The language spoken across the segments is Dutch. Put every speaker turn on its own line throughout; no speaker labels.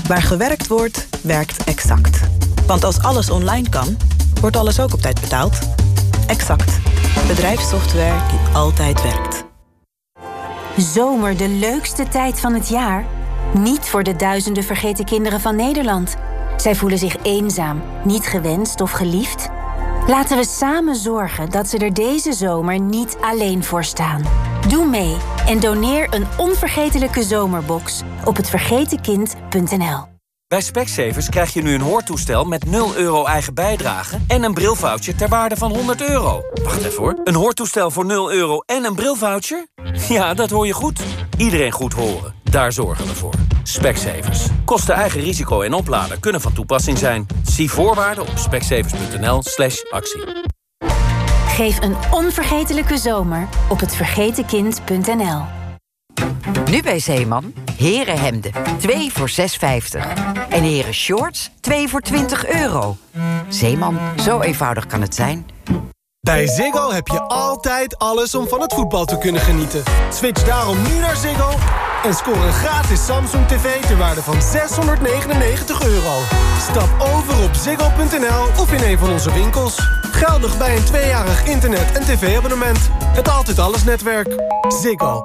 Waar gewerkt wordt, werkt Exact. Want als alles online kan, wordt alles ook op tijd betaald. Exact. Bedrijfssoftware die altijd werkt.
Zomer, de leukste tijd van het jaar? Niet voor de duizenden vergeten kinderen van Nederland. Zij voelen zich eenzaam, niet gewenst of geliefd. Laten we samen zorgen dat ze er deze zomer niet alleen voor staan. Doe mee en doneer een onvergetelijke zomerbox op hetvergetenkind.nl.
Bij Specsavers krijg je nu een hoortoestel met 0 euro eigen bijdrage en een brilvoucher ter waarde van €100. Wacht even hoor. Een hoortoestel voor 0 euro en een brilvoucher? Ja, dat hoor je goed. Iedereen goed horen. Daar zorgen we voor. Specsavers. Kosten eigen risico en oplader kunnen van toepassing zijn. Zie voorwaarden op specsavers.nl/actie.
Geef een onvergetelijke zomer op hetvergetenkind.nl.
Nu bij Zeeman, herenhemden, 2 voor €6,50. En heren shorts, 2 voor €20. Zeeman, zo eenvoudig kan het zijn.
Bij Ziggo heb je altijd alles om van het voetbal te kunnen genieten. Switch daarom nu naar Ziggo en scoor een gratis Samsung TV ter waarde van €699. Stap over op ziggo.nl of in een van onze winkels. Geldig bij een 2-jarig internet- en tv-abonnement. Het Altijd Alles netwerk. Ziggo.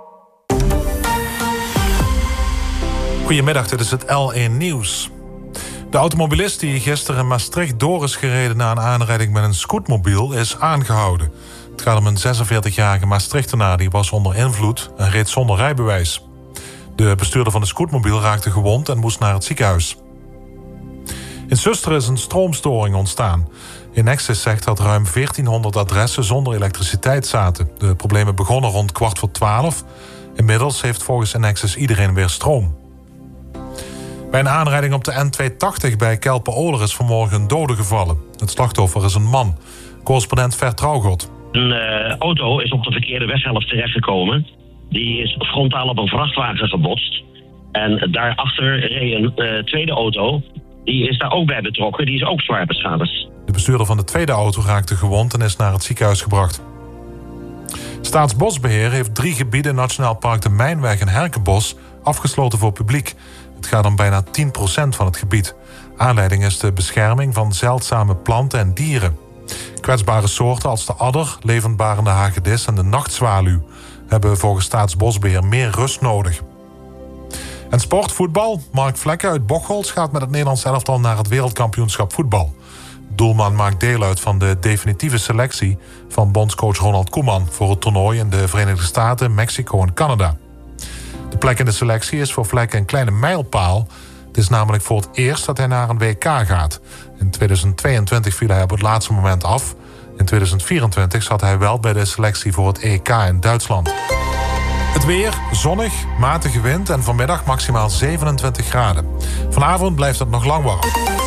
Goedemiddag, dit is het L1 Nieuws. De automobilist die gisteren in Maastricht door is gereden na een aanrijding met een scootmobiel is aangehouden. Het gaat om een 46-jarige Maastrichtenaar die was onder invloed en reed zonder rijbewijs. De bestuurder van de scootmobiel raakte gewond en moest naar het ziekenhuis. In Susteren is een stroomstoring ontstaan. Enexis zegt dat ruim 1400 adressen zonder elektriciteit zaten. De problemen begonnen rond 11:15. Inmiddels heeft volgens Enexis iedereen weer stroom. Bij een aanrijding op de N280 bij Kelpen-Oler is vanmorgen een dode gevallen. Het slachtoffer is een man. Correspondent Vert Trouwgod.
Een auto is op de verkeerde weghelft terechtgekomen. Die is frontaal op een vrachtwagen gebotst. En daarachter reed een tweede auto. Die is daar ook bij betrokken. Die is ook zwaar beschadigd.
De bestuurder van de tweede auto raakte gewond en is naar het ziekenhuis gebracht. Staatsbosbeheer heeft 3 gebieden Nationaal Park de Mijnweg en Herkenbos afgesloten voor publiek. Het gaat om bijna 10% van het gebied. Aanleiding is de bescherming van zeldzame planten en dieren. Kwetsbare soorten als de adder, levendbarende hagedis en de nachtzwaluw hebben volgens Staatsbosbeheer meer rust nodig. En sportvoetbal. Mark Vlekken uit Bocholt gaat met het Nederlands elftal naar het wereldkampioenschap voetbal. Doelman maakt deel uit van de definitieve selectie van bondscoach Ronald Koeman voor het toernooi in de Verenigde Staten, Mexico en Canada. De plek in de selectie is voor Vlekken een kleine mijlpaal. Het is namelijk voor het eerst dat hij naar een WK gaat. In 2022 viel hij op het laatste moment af. In 2024 zat hij wel bij de selectie voor het EK in Duitsland. Het weer, zonnig, matige wind en vanmiddag maximaal 27 graden. Vanavond blijft het nog lang warm.